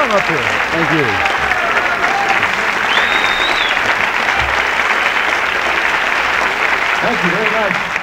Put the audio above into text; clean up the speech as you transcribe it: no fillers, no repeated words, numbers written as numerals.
Come up here. Thank you. Thank you very much.